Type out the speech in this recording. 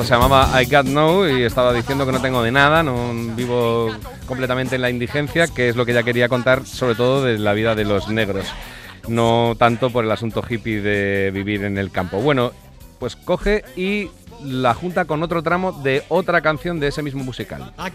se llamaba I Got No y estaba diciendo que no tengo de nada, no vivo completamente en la indigencia, que es lo que ella quería contar, sobre todo de la vida de los negros, no tanto por el asunto hippie de vivir en el campo. Bueno, pues coge y la junta con otro tramo de otra canción de ese mismo musical.